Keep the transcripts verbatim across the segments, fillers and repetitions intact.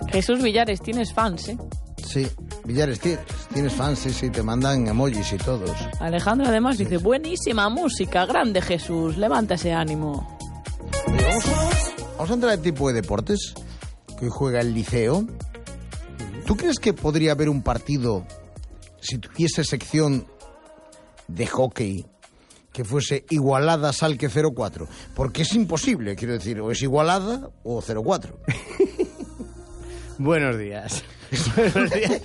Jesús Villares, tienes fans, ¿eh? Sí, Villares, tienes, tienes fans, sí, sí, te mandan emojis y todos. Alejandro además dice, buenísima música, grande Jesús, levanta ese ánimo. Oye, vamos, a, vamos a entrar en tipo de deportes que hoy juega el Liceo. ¿Tú crees que podría haber un partido, si tuviese sección de hockey, que fuese Igualada Salque cero cuatro? Porque es imposible, quiero decir, o es Igualada o cero cuatro. Buenos días. Buenos días.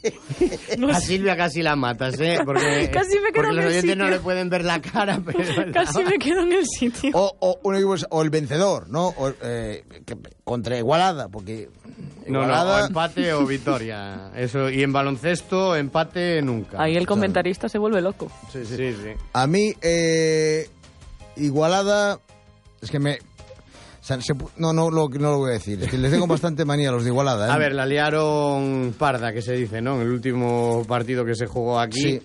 No a Silvia casi la matas, ¿eh? Porque, casi me quedo porque en los el oyentes sitio. no le pueden ver la cara, pero... Casi me quedo en el sitio. O, o, un equipo- o el vencedor, ¿no? O, eh, que- contra Igualada, porque... No, no, Igualada- o empate o victoria. Eso, y en baloncesto, empate nunca. Ahí el comentarista se vuelve loco. Sí, sí. sí, sí. A mí, eh, Igualada, es que me... o sea, se pu- no, no, lo, no lo voy a decir, es que les tengo bastante manía a los de Igualada, ¿eh? A ver, la liaron parda, que se dice, ¿no? En el último partido que se jugó aquí, Sí.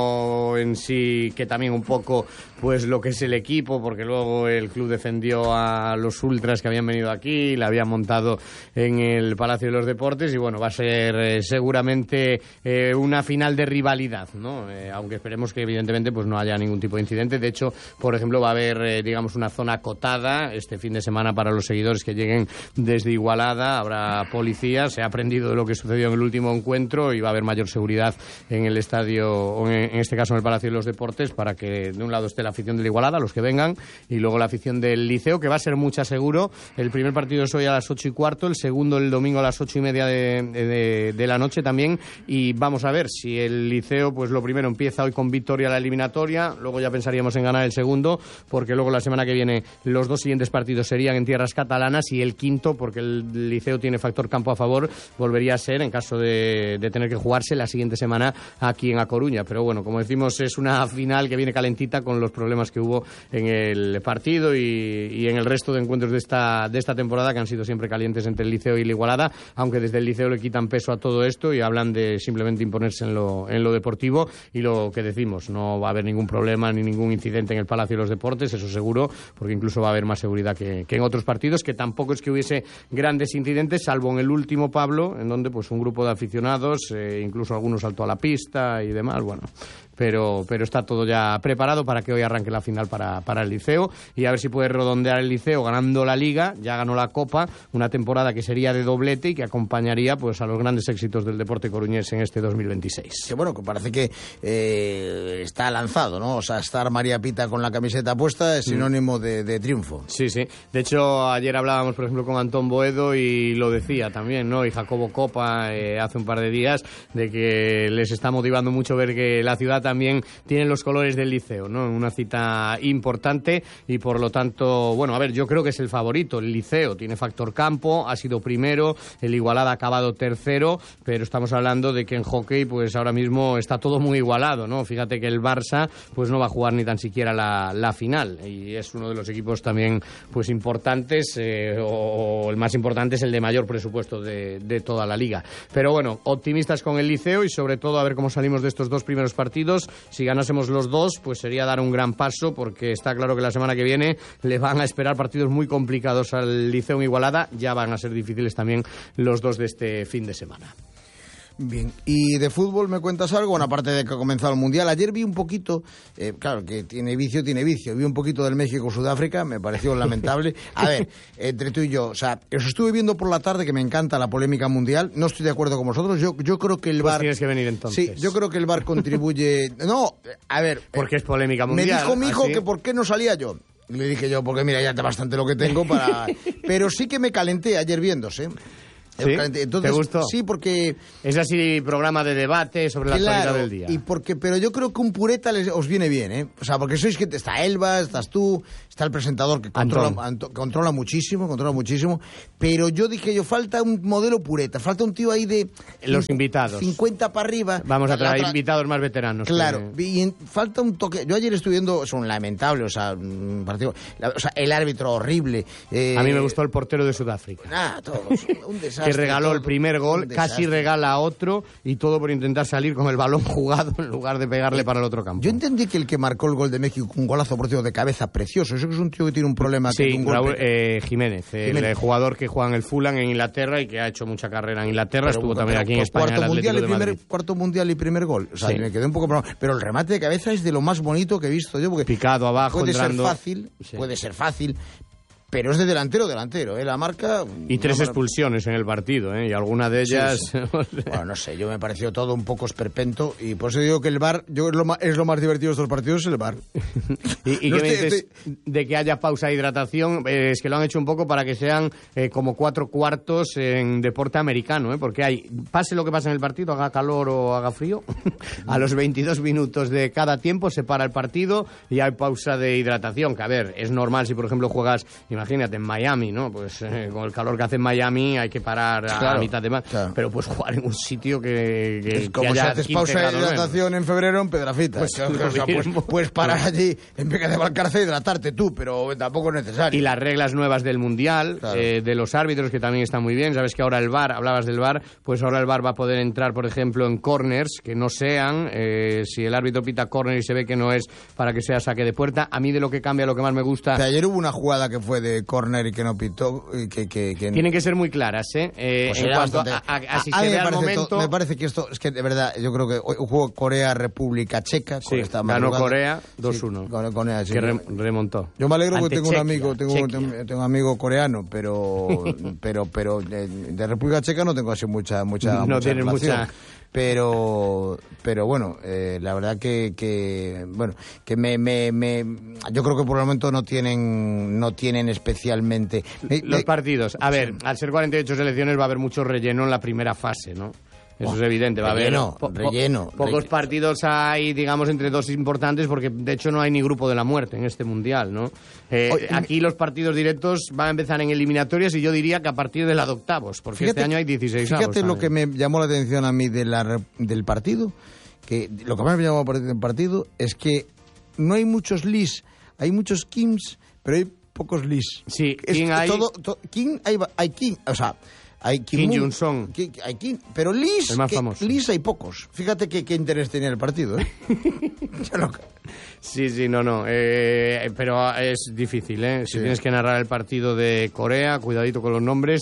no en sí, que también un poco, pues lo que es el equipo, porque luego el club defendió a los ultras que habían venido aquí, la habían montado en el Palacio de los Deportes y bueno, va a ser eh, seguramente eh, una final de rivalidad, ¿no? Eh, aunque esperemos que evidentemente pues no haya ningún tipo de incidente. De hecho, por ejemplo, va a haber, eh, digamos, una zona acotada este fin de semana para los seguidores que lleguen desde Igualada. Habrá policía, se ha aprendido de lo que sucedió en el último encuentro y va a haber mayor seguridad en el estadio, o en, en este caso en el Palacio de los Deportes, para que de un lado esté la afición de la Igualada, los que vengan, y luego la afición del Liceo, que va a ser mucha seguro. El primer partido es hoy a las ocho y cuarto, el segundo el domingo a las ocho y media de, de, de la noche también, y vamos a ver si el Liceo, pues lo primero empieza hoy con victoria la eliminatoria, luego ya pensaríamos en ganar el segundo, porque luego la semana que viene los dos siguientes partidos serían en tierras catalanas, y el quinto, porque el Liceo tiene factor campo a favor, volvería a ser, en caso de, de tener que jugarse, la siguiente semana aquí en A Coruña. Pero bueno, como decimos, es una final que viene calentita con los problemas que hubo en el partido y, y en el resto de encuentros de esta, de esta temporada, que han sido siempre calientes entre el Liceo y la Igualada, aunque desde el Liceo le quitan peso a todo esto y hablan de simplemente imponerse en lo, en lo deportivo. Y lo que decimos, no va a haber ningún problema ni ningún incidente en el Palacio de los Deportes, eso seguro, porque incluso va a haber más seguridad que, que en otros partidos, que tampoco es que hubiese grandes incidentes, salvo en el último, Pablo, en donde pues un grupo de aficionados, eh, incluso algunos saltó a la pista y demás, bueno... Pero, pero está todo ya preparado para que hoy arranque la final para, para el Liceo, y a ver si puede redondear el Liceo ganando la Liga. Ya ganó la Copa, una temporada que sería de doblete y que acompañaría pues a los grandes éxitos del deporte coruñés en este dos mil veintiséis. Que bueno, que parece que eh, está lanzado, ¿no? O sea, estar María Pita con la camiseta puesta es sinónimo de, de triunfo. Sí, sí. De hecho, ayer hablábamos, por ejemplo, con Antón Boedo y lo decía también, ¿no? Y Jacobo Copa eh, hace un par de días, de que les está motivando mucho ver que la ciudad también tiene los colores del Liceo, ¿no? Una cita importante y por lo tanto, bueno, a ver, yo creo que es el favorito. El Liceo tiene factor campo, ha sido primero, el Igualada ha acabado tercero, pero estamos hablando de que en hockey pues ahora mismo está todo muy igualado, ¿no? Fíjate que el Barça pues no va a jugar ni tan siquiera la, la final, y es uno de los equipos también pues importantes, eh, o, o el más importante es el de mayor presupuesto de, de toda la liga. Pero bueno, optimistas con el Liceo y sobre todo a ver cómo salimos de estos dos primeros partidos. Si ganásemos los dos, pues sería dar un gran paso, porque está claro que la semana que viene le van a esperar partidos muy complicados al Liceo en Igualada. Ya van a ser difíciles también los dos de este fin de semana. Bien, ¿y de fútbol me cuentas algo? Bueno, aparte de que ha comenzado el Mundial, ayer vi un poquito, eh, claro, que tiene vicio, tiene vicio, vi un poquito del México-Sudáfrica, me pareció lamentable. A ver, entre tú y yo, o sea, os estuve viendo por la tarde, que me encanta la polémica mundial, no estoy de acuerdo con vosotros, yo, yo creo que el Pues V A R... tienes que venir entonces. Sí, yo creo que el V A R contribuye... No, a ver... Porque es polémica mundial. Me dijo mi hijo ¿así? que por qué no salía yo. Y le dije yo, porque mira, ya está bastante lo que tengo para... Pero sí que me calenté ayer viéndose. ¿Sí? Entonces, ¿te gustó? Sí, porque... Es así, programa de debate sobre la Claro, actualidad del día. Y porque, pero yo creo que un pureta les, os viene bien, ¿eh? O sea, porque sois que está Elba, estás tú, está el presentador que controla, Anto, controla muchísimo, controla muchísimo. Pero yo dije yo, falta un modelo pureta, falta un tío ahí de... Los invitados. cincuenta para arriba. Vamos a traer otra... invitados más veteranos. Claro, que... y en, falta un toque. Yo ayer estuve viendo, son lamentables, o sea, un partido, la, o sea, el árbitro horrible. Eh... A mí me gustó el portero de Sudáfrica. Ah, todos, un desastre. Que regaló todo. el primer gol, casi regala otro, y todo por intentar salir con el balón jugado en lugar de pegarle para el otro campo. Yo entendí que el que marcó el gol de México, un golazo por cierto de cabeza precioso, eso eso que es un tío que tiene un problema. Sí, que un Raúl golpe... eh, Jiménez, Jiménez, el jugador que juega en el Fulham en Inglaterra y que ha hecho mucha carrera en Inglaterra, pero, estuvo pero, también pero, aquí en España cuarto en el mundial, Atlético y de primer, Madrid. cuarto mundial y primer gol. O sea, Sí. me quedé un poco... Pero el remate de cabeza es de lo más bonito que he visto yo, porque Picado abajo, puede entrando. ser fácil, Sí. puede ser fácil, pero es de delantero delantero, ¿eh? La marca... Y tres no, expulsiones en el partido, ¿eh? Y alguna de Sí, ellas... sí. Bueno, no sé, yo me pareció todo un poco esperpento y por eso digo que el V A R, yo es lo más, es lo más divertido de estos partidos, es el V A R. ¿Y, y No qué me estoy- dices de que haya pausa de hidratación? Eh, es que lo han hecho un poco para que sean eh, como cuatro cuartos en deporte americano, ¿eh? Porque hay, pase lo que pase en el partido, haga calor o haga frío, a los veintidós minutos de cada tiempo se para el partido y hay pausa de hidratación, que a ver, es normal si por ejemplo juegas, imagínate, en Miami, ¿no? Pues eh, con el calor que hace en Miami hay que parar a Claro, mitad de mar, claro. pero pues jugar en un sitio que, que, Es que como si haya haces quince pausa de grados menos. hidratación en febrero en Pedrafita. Pues O sea, o sea, lo pues, mismo. puedes parar allí en vez de Valcarce e hidratarte tú, pero tampoco es necesario. Y las reglas nuevas del Mundial, Claro. eh, de los árbitros, que también están muy bien. Sabes que ahora el V A R, hablabas del V A R, pues ahora el V A R va a poder entrar, por ejemplo, en corners que no sean, eh, si el árbitro pita corner y se ve que no es para que sea saque de puerta. A mí de lo que cambia, lo que más me gusta... O sea, ayer hubo una jugada que fue de córner y que no pitó, y que... que, que... Tienen que ser muy claras, ¿eh? Eh, Pues en era cuanto a, bastante- a- a si a se mí ve me al parece, momento... to- me parece que esto, es que de verdad, yo creo que hoy jugó Corea-República Checa. Sí, con esta ganó madrugada. Corea dos uno. Sí, con- Corea, sí. Que re- remontó. Yo me alegro Ante porque tengo un Chequia, amigo, tengo, Chequia. tengo, tengo un amigo coreano, pero pero pero de, de República Checa no tengo así mucha mucha No mucha tienes relación. mucha- Pero pero bueno, eh, la verdad que, que bueno, que me, me, me yo creo que por el momento no tienen no tienen especialmente me- Los me- partidos. A ver, al ser cuarenta y ocho selecciones va a haber mucho relleno en la primera fase, ¿no? Eso Oh, es evidente, va a haber relleno, po- po- relleno, pocos relleno. partidos hay, digamos, entre dos importantes, porque de hecho no hay ni grupo de la muerte en este mundial, ¿no? Eh, Oye, aquí los partidos directos van a empezar en eliminatorias y yo diría que a partir de la de octavos, porque Fíjate- este año hay dieciséis. Fíjate lo que me llamó la atención a mí de la, re- del partido, que lo que más me llamó del partido es que no hay muchos Lis, hay muchos Kims, pero hay pocos Lis. Sí, Es Kim que hay- todo, to- Kim hay, va- hay Kim, o sea, hay Kim, Kim Moon, Jong-song. Ki- hay Kim, pero Lis, El más que- famoso. Lis hay pocos. Fíjate qué qué interés tenía el partido, ¿eh? Yo no- Sí, sí, no, no. eh, pero es difícil, ¿eh? Si Sí. tienes que narrar el partido de Corea, cuidadito con los nombres,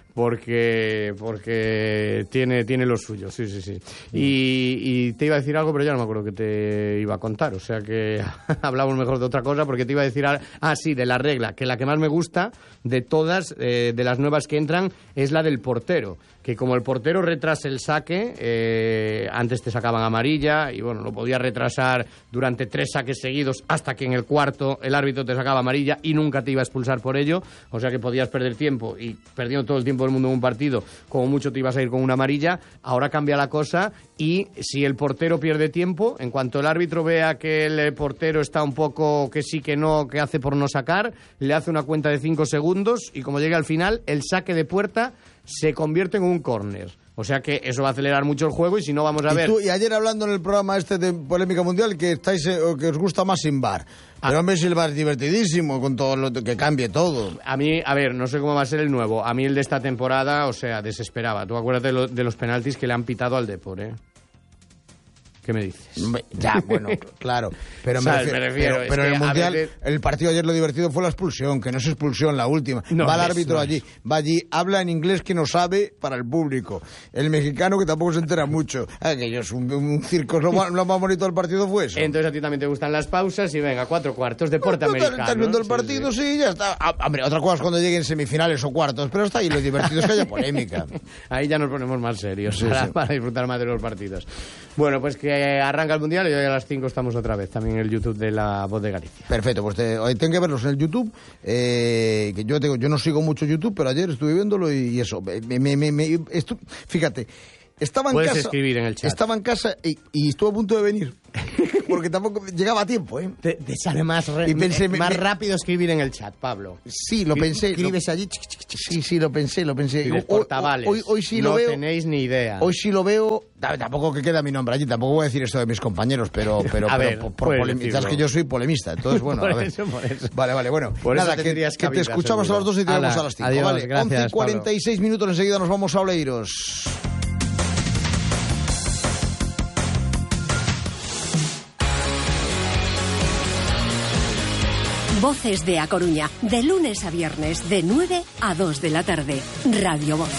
porque porque tiene tiene lo suyo, sí, sí, sí. Y, y te iba a decir algo, pero ya no me acuerdo que te iba a contar, o sea que hablamos mejor de otra cosa, porque te iba a decir... al- Ah, sí, de la regla, que la que más me gusta de todas, eh, de las nuevas que entran, es la del portero, que como el portero retrasa el saque, eh, antes te sacaban amarilla, y bueno, lo podías retrasar durante tres saques seguidos, hasta que en el cuarto el árbitro te sacaba amarilla y nunca te iba a expulsar por ello, o sea que podías perder tiempo, y perdiendo todo el tiempo del mundo en un partido, como mucho te ibas a ir con una amarilla. Ahora cambia la cosa, y si el portero pierde tiempo, en cuanto el árbitro vea que el portero está un poco que sí, que no, que hace por no sacar, le hace una cuenta de cinco segundos, y como llegue al final, el saque de puerta se convierte en un córner. O sea que eso va a acelerar mucho el juego, y si no, vamos a y, ver... tú- y ayer hablando en el programa este de Polémica Mundial que estáis eh, o que os gusta más sin bar. Ah. Pero hombre, si el bar es divertidísimo con todo lo que cambie todo. A mí, a ver, no sé cómo va a ser el nuevo. A mí el de esta temporada, o sea, desesperaba. Tú acuérdate de, lo- de los penaltis que le han pitado al Depor, ¿eh? ¿Qué me dices? Hombre, ya, bueno, claro. Pero me ¿Sabes? refiero, Me refiero, pero, es pero que en el a Mundial, veces- el partido ayer lo divertido fue la expulsión, que no es expulsión la última. No va el es, árbitro no allí, es. va allí, habla en inglés que no sabe para el público. El mexicano que tampoco se entera mucho. Aquello es un, un circo, lo, más- lo más bonito del partido fue eso. Entonces a ti también te gustan las pausas y venga, cuatro cuartos, deporte Tú americano. estás viendo el Sí, partido, sí. sí, ya está. Ah, hombre, otra cosa es cuando lleguen semifinales o cuartos, pero está ahí, lo divertido es que haya polémica. Ahí ya nos ponemos más serios Sí, para, sí. para disfrutar más de los partidos. Bueno, pues que arranca el Mundial y hoy a las cinco estamos otra vez, también en el YouTube de La Voz de Galicia. Perfecto, pues te- hoy tengo que verlos en el YouTube. Eh, que yo tengo, yo no sigo mucho YouTube, pero ayer estuve viéndolo y, y eso. Me, me, me, me- estu- fíjate, estaba en Puedes casa. escribir en el chat. Estaba en casa y, y estuve a punto de venir. Porque tampoco llegaba a tiempo, ¿eh? Te, te sale más, re- Y pensé, me- más me- rápido escribir en el chat, Pablo. Sí, lo Escri- pensé. lo- Escribes allí. chic, chic, chic, Sí, sí, lo pensé, lo pensé. y les Hoy- portavales. Hoy, hoy sí no lo veo. tenéis ni idea. Hoy sí lo veo. Ta- Tampoco que queda mi nombre allí, tampoco voy a decir esto de mis compañeros, pero, pero, A pero ver, por, por puedes polemi- decirlo. sabes que yo soy polemista, entonces bueno, Por a ver. eso, por eso. Vale, vale, bueno. Por eso Nada, que, tendrías que te cabida, escuchamos seguro. a las dos y te Hala, vemos a las cinco. adiós, Vale, gracias, once y cuarenta y seis minutos, enseguida nos vamos a Oleiros. Voces de A Coruña, de lunes a viernes, de nueve a dos de la tarde. Radio Voz.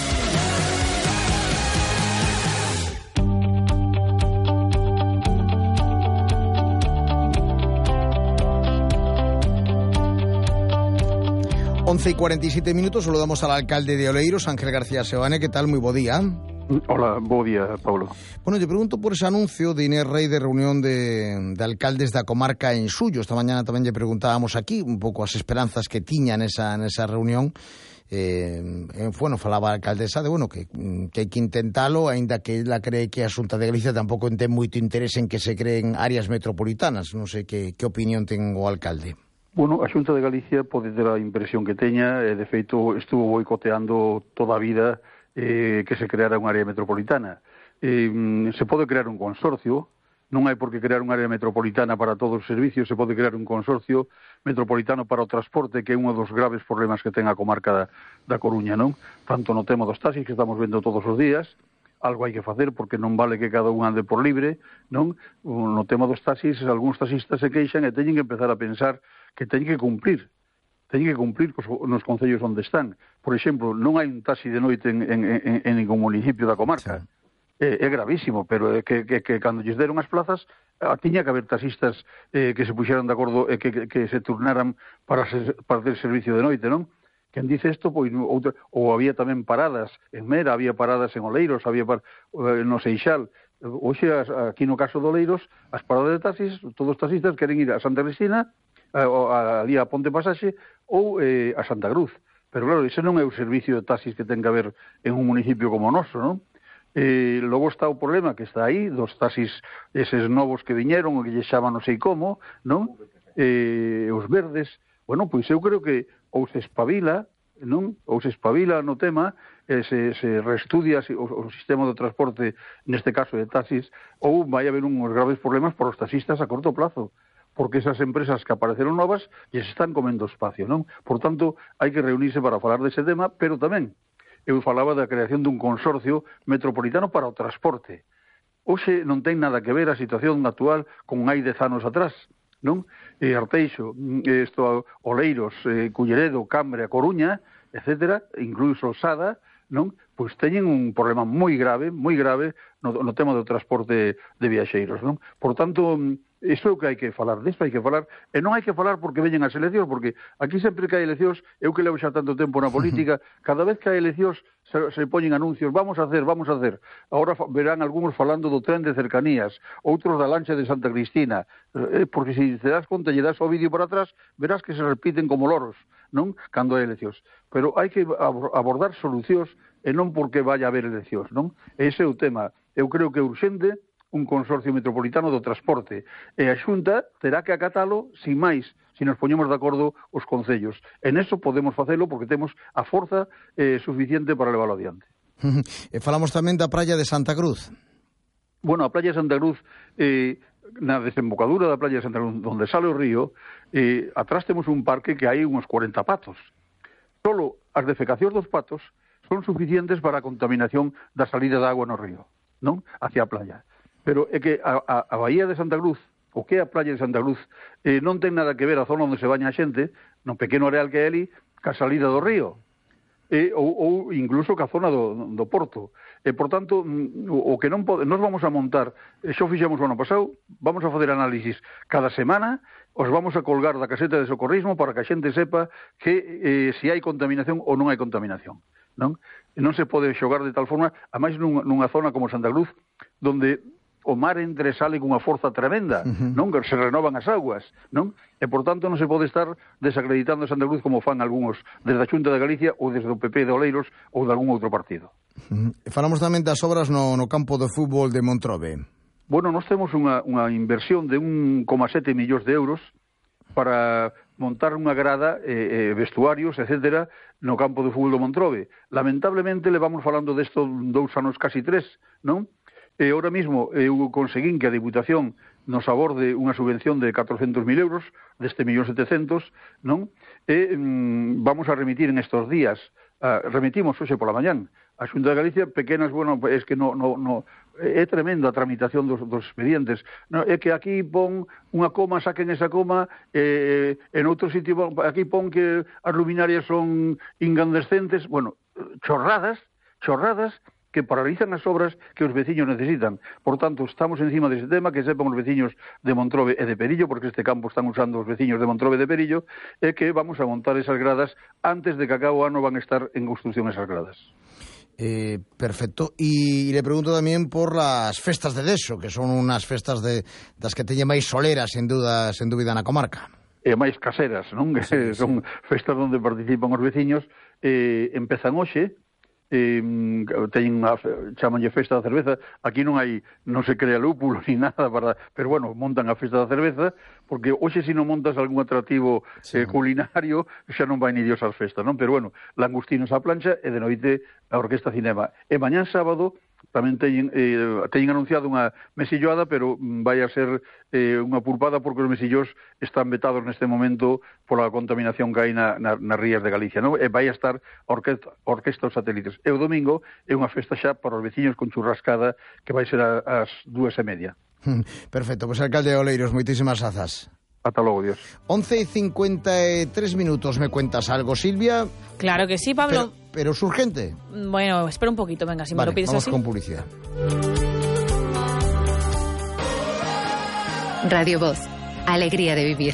once y cuarenta y siete minutos, saludamos al alcalde de Oleiros, Ángel García Seoane. ¿Qué tal? Muy bo día. Hola, bo día, Pablo. Bueno, yo pregunto por ese anuncio de Inés Rei de reunión de, de alcaldes da comarca en Suyo. Esta mañana tamén lle preguntábamos aquí un pouco as esperanzas que tiñan nesa, nesa reunión. Eh, bueno, falaba a alcaldesa de, bueno, que, que hai que intentalo, aínda que ela cree que a Xunta de Galicia tampouco ten moito interés en que se creen áreas metropolitanas. Non sei que, que opinión ten o alcalde. Bueno, a Xunta de Galicia pode ter a impresión que teña, e de feito estuvo boicoteando toda a vida eh, que se creara unha área metropolitana. Eh, se pode crear un consorcio, non hai por que crear unha área metropolitana para todos os servicios, se pode crear un consorcio metropolitano para o transporte, que é un dos graves problemas que ten a comarca da, da Coruña, non? Tanto no tema dos taxis, que estamos vendo todos os días, algo hai que facer, porque non vale que cada un ande por libre, non? No tema dos taxis, algúns taxistas se queixan e teñen que empezar a pensar que teñen que cumprir, teñen que cumprir cos, nos concellos onde están. Por exemplo, non hai un taxi de noite en, en, en, en ningún municipio da comarca. Sí. É, é gravísimo, pero é que, que, que cando lles deron as plazas, a, tiña que haber taxistas eh, que se puxeran de acordo e eh, que, que, que se turnaran para, ser, para ter servicio de noite, non? Quen dice isto, pois, outra, ou había tamén paradas en Mera, había paradas en Oleiros, había par, eh, no Seixal. Hoxe, aquí no caso de Oleiros, as paradas de taxis, todos os taxistas queren ir a Santa Cristina, ali a Ponte Pasaxe, ou eh, a Santa Cruz. Pero claro, ese non é o servicio de taxis que ten que haber en un municipio como o noso, non? Eh, logo está o problema que está aí, dos taxis eses novos que viñeron, o que lle xaman non sei como, non? Eh, os verdes. Bueno, pois eu creo que ou se espabila, non? Ou se espabila no tema, eh, se, se reestudia o, o sistema de transporte, neste caso de taxis, ou vai haber uns graves problemas por os taxistas a corto plazo, porque esas empresas que apareceron novas lles están comendo espacio, non? Por tanto, hai que reunirse para falar dese tema, pero tamén eu falaba da creación dun consorcio metropolitano para o transporte. Hoxe non ten nada que ver a situación actual con hai dez anos atrás, non? Eh, Arteixo, isto, Oleiros, eh, Culleredo, Cambre, a Coruña, etcétera, incluso Sada, non? Pois teñen un problema moi grave, moi grave no, no tema do transporte de viaxeiros, non? Por tanto, iso é o que hai que falar, disto hai que falar, e non hai que falar porque veñen as eleccións, porque aquí sempre que hai eleccións, eu que levo xa tanto tempo na política, cada vez que hai eleccións se, se poñen anuncios, vamos a hacer, vamos a hacer. Ahora verán algúns falando do tren de cercanías, outros da lancha de Santa Cristina, eh, porque se te das conta e das o vídeo para atrás, verás que se repiten como loros, non? Cando hai eleccións. Pero hai que abordar solucións e non porque vaya a haber eleccións, non? Ese é o tema. Eu creo que é urxente un consorcio metropolitano do transporte, e a Xunta terá que acatalo sin máis, se nos poñemos de acordo os concellos. En eso podemos facelo porque temos a forza eh, suficiente para leválo adiante. E falamos tamén da praia de Santa Cruz. Bueno, a praia de Santa Cruz, eh, na desembocadura da praia de Santa Cruz, onde sale o río, eh, atrás temos un parque que hai uns cuarenta patos. Solo as defecacións dos patos son suficientes para a contaminación da salida de agua no río, non? Hacia a playa. Pero é que a, a, a Bahía de Santa Cruz, o que é a playa de Santa Cruz, eh, non ten nada que ver a zona onde se baña a xente, no pequeno areal que é ali, ca salida do río, eh, ou, ou incluso ca zona do, do porto. E, por tanto, o, o que non pode, nos vamos a montar, eh, xo fixemos o ano pasado, vamos a fazer análisis cada semana, os vamos a colgar da caseta de socorrismo para que a xente sepa que eh, se hai contaminación ou non hai contaminación, non? Non se pode xogar de tal forma, a máis nunha, nunha zona como Santa Cruz, donde o mar entre sale cunha forza tremenda, uh-huh. non? Que se renovan as aguas, non? E, por tanto, non se pode estar desacreditando a Santa Cruz como fan algúns desde a Xunta de Galicia ou desde o P P de Oleiros ou de algún outro partido. Uh-huh. Falamos tamén das obras no, no campo de fútbol de Montrobe. Bueno, nós temos unha, unha inversión de un coma sete millóns de euros para montar unha grada, eh, vestuarios, etcétera, no campo de fútbol de Montrobe. Lamentablemente, levamos falando desto dous anos, casi tres, non? E ahora mesmo eu conseguín que a Diputación nos aborde unha subvención de catrocentos mil euros, deste millón setecentos, non? E mm, vamos a remitir en estes días a, remitimos hoxe pola mañán a Xunta de Galicia pequenas, bueno, es que no, no, no é tremendo a tramitación dos, dos expedientes. No, é que aquí pon unha coma, saquen esa coma, eh, en outro sitio aquí pon que as luminarias son incandescentes, bueno, chorradas, chorradas que paralizan as obras que os veciños necesitan. Por tanto, estamos encima dese tema, que sepan os veciños de Montrobe e de Perillo, porque este campo están usando os veciños de Montrobe e de Perillo, e que vamos a montar esas gradas antes de que a cabo ano van a estar en construción esas gradas. Eh, perfecto. Y, y le pregunto también por las festas de Deso, que son unas festas de das que teñen máis soleras, sen duda, sen dúbida, na comarca. E máis caseras, non? Sí, sí. Son festas onde participan os veciños, eh, empezan hoxe, eh, teñen a, chamanlle festa da cerveza. Aquí non hai, non se crea lúpulo ni nada para, pero bueno, montan a festa da cerveza, porque hoxe se non montas algún atractivo sí. eh, culinario, xa non vai ni Dios ás festas, non? Pero bueno, langostinos á plancha e de noite a Orquesta Cinema. E mañán sábado tamén teñen, eh, teñen anunciado unha mesilloada, pero vai a ser eh, unha pulpada porque os mesillos están vetados neste momento pola contaminación que hai na, na, nas rías de Galicia, non? E vai a estar a orquesta, a orquesta os satélites. E o domingo é unha festa xa para os veciños con churrascada que vai ser a, as dúas e media. Perfecto, pois pues, alcalde de Oleiros, moitísimas grazas. Ata logo, Dios. once y cincuenta y tres minutos. ¿Me cuentas algo, Silvia? Claro que sí, Pablo. Pero, pero es urgente. Bueno, espera un poquito, venga, si vale, me lo pides vamos así. Vamos con publicidad. Radio Voz. Alegría de vivir.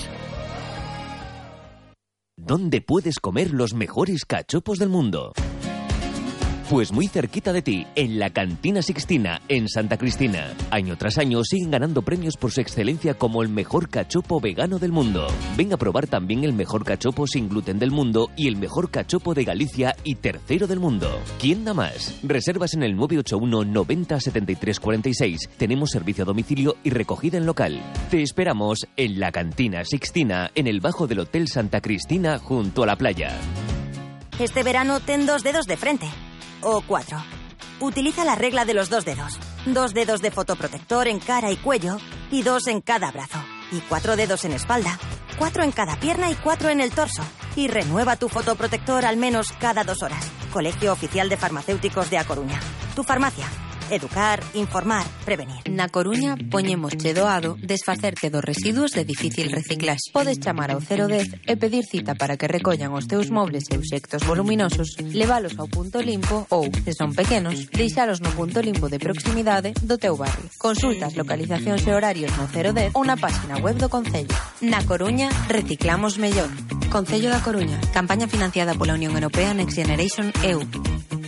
¿Dónde puedes comer los mejores cachopos del mundo? Pues muy cerquita de ti, en la Cantina Sixtina, en Santa Cristina. Año tras año siguen ganando premios por su excelencia como el mejor cachopo vegano del mundo. Ven a probar también el mejor cachopo sin gluten del mundo y el mejor cachopo de Galicia y tercero del mundo. ¿Quién da más? Reservas en el nueve ocho uno noventa setenta y tres cuarenta y seis. Tenemos servicio a domicilio y recogida en local. Te esperamos en la Cantina Sixtina, en el bajo del Hotel Santa Cristina, junto a la playa. Este verano ten dos dedos de frente. O cuatro. Utiliza la regla de los dos dedos. Dos dedos de fotoprotector en cara y cuello y dos en cada brazo. Y cuatro dedos en espalda, cuatro en cada pierna y cuatro en el torso. Y renueva tu fotoprotector al menos cada dos horas. Colegio Oficial de Farmacéuticos de A Coruña. Tu farmacia. Educar, informar, prevenir. Na Coruña poñemos che doado desfacerte dos residuos de difícil reciclaxe. Podes chamar ao cero dez e pedir cita para que recollan os teus mobles e obxectos voluminosos, levalos ao punto limpo ou, se son pequenos, deixalos no punto limpo de proximidade do teu barrio. Consulta as localizacións e horarios no cero dez ou na página web do Concello. Na Coruña, reciclamos mellor. Concello da Coruña. Campaña financiada pola Unión Europea Next Generation E U.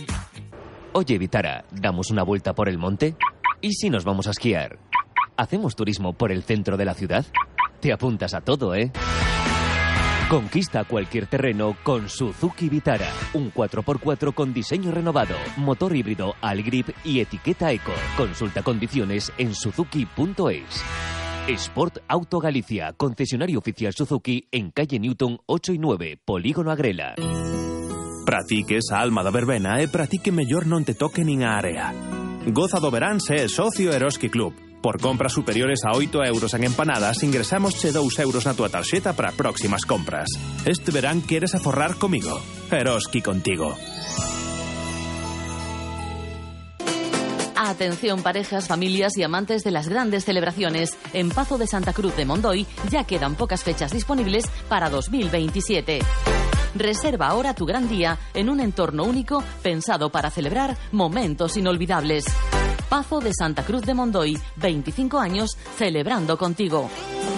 Oye, Vitara, ¿damos una vuelta por el monte? ¿Y si nos vamos a esquiar? ¿Hacemos turismo por el centro de la ciudad? Te apuntas a todo, ¿eh? Conquista cualquier terreno con Suzuki Vitara. Un cuatro por cuatro con diseño renovado, motor híbrido Algrip y etiqueta Eco. Consulta condiciones en suzuki punto es. Sport Auto Galicia, concesionario oficial Suzuki en calle Newton ocho y nueve, Polígono Agrela. Pratique esa alma da verbena e pratique mellor non te toque nin a area. Goza do verán se é socio Eroski Club. Por compras superiores a oito euros en empanadas, ingresamos che dous euros na túa tarxeta para próximas compras. Este verán queres aforrar comigo. Eroski contigo. Atención parejas, familias y amantes de las grandes celebraciones. En Pazo de Santa Cruz de Mondoy ya quedan pocas fechas disponibles para dos mil veintisiete. Reserva ahora tu gran día en un entorno único pensado para celebrar momentos inolvidables. Pazo de Santa Cruz de Mondoy, veinticinco años celebrando contigo.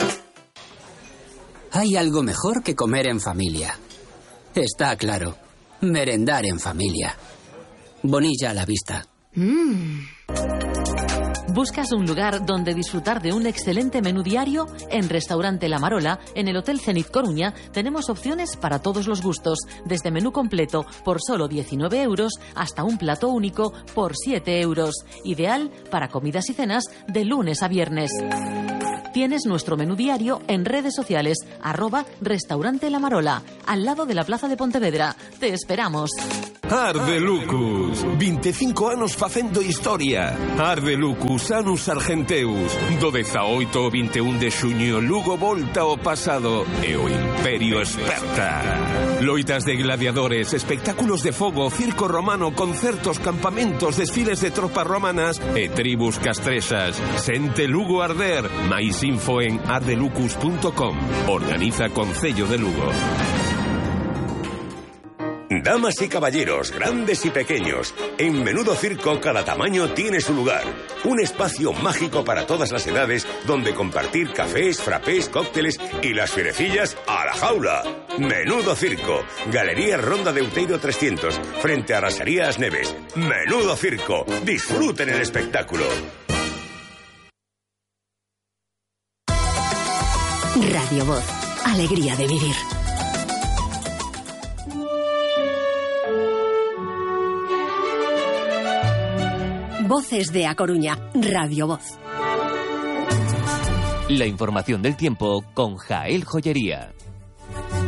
Hay algo mejor que comer en familia. Está claro, merendar en familia. Bonilla a la vista. Mm. ¿Buscas un lugar donde disfrutar de un excelente menú diario? En Restaurante La Marola, en el Hotel Zenit Coruña, tenemos opciones para todos los gustos, desde menú completo por solo diecinueve euros hasta un plato único por siete euros, ideal para comidas y cenas de lunes a viernes. Tienes nuestro menú diario en redes sociales, arroba Restaurante La Marola, al lado de la Plaza de Pontevedra. Te esperamos. Arde Lucus, veinticinco anos facendo historia. Arde Lucus, Anus Argenteus. Do dezaoito ao vinte e un de xuño, Lugo volta ao pasado e o Imperio esperta. Loitas de gladiadores, espectáculos de fogo, circo romano, concertos, campamentos, desfiles de tropas romanas e tribus castrexas. Sente Lugo arder. Máis info en ardelucus punto com. Organiza Concello de Lugo. Damas y caballeros, grandes y pequeños, en Menudo Circo cada tamaño tiene su lugar. Un espacio mágico para todas las edades donde compartir cafés, frappés, cócteles y las fierecillas a la jaula. Menudo Circo, Galería Ronda de Outeiro trescientos, frente a Rasería As Neves. Menudo Circo, disfruten el espectáculo. Radio Voz, alegría de vivir. Voces de A Coruña, Radio Voz. La información del tiempo con Jael Joyería.